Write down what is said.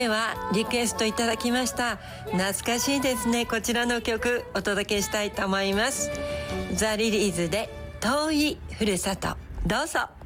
ではリクエストいただきました懐かしいですね、こちらの曲お届けしたいと思います。ザ・リリーズで遠いふるさと、どうぞ。